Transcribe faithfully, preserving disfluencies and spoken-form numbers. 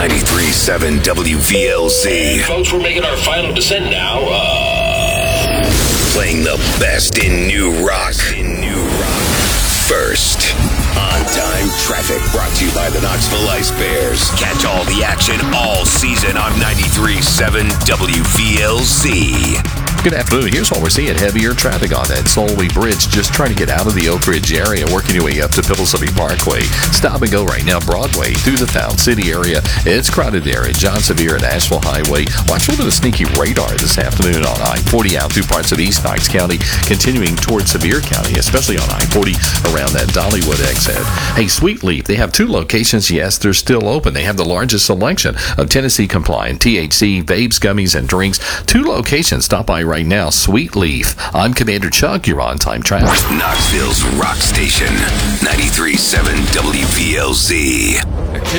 ninety-three point seven W V L Z. Folks, we're making our final descent now. Uh... Playing the best in new rock. In new rock. First, On Time Traffic, brought to you by the Knoxville Ice Bears. Catch all the action all season on ninety-three point seven W V L Z. Good afternoon. Here's what we're seeing. Heavier traffic on that Solway Bridge. Just trying to get out of the Oak Ridge area, working your way up to Pipplesby Parkway. Stop and go right now. Broadway through the Fountain City area. It's crowded there at John Sevier and Asheville Highway. Watch a little bit of sneaky radar this afternoon on I forty out through parts of East Knox County, continuing towards Sevier County, especially on I forty around that Dollywood exit. Hey, Sweet Leaf, they have two locations. Yes, they're still open. They have the largest selection of Tennessee-compliant T H C, vapes, gummies, and drinks. Two locations. Stop by right now. Sweet Leaf. I'm Commander Chuck. You're on Time Traffic. Knoxville's rock station, ninety-three point seven W V L Z.